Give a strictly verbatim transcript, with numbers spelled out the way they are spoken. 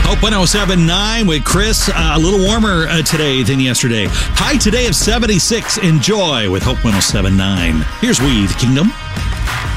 Hope one oh seven point nine with Chris. Uh, a little warmer uh, today than yesterday. High today of seventy-six. Enjoy with Hope one oh seven point nine. Here's We, the Kingdom.